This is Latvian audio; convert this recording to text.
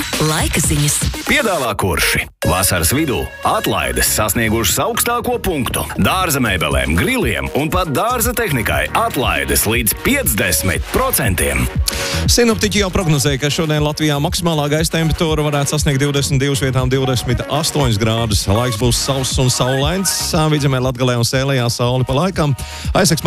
Laika ziņas. Piedāvā Kurši. Vasaras vidū atlaides sasniegušas augstāko punktu. Dārza mēbelēm, griliem un pat dārza tehnikai atlaides līdz 50%. Sinoptiķi jau prognozēja, ka šodien Latvijā maksimālā gaisa temperatūra varētu sasniegt 22 vietām 28 grādus. Laiks būs sauss un saulains. Vidzemē, Latgalē un Sēlijā sauli pa laikam. Aizseks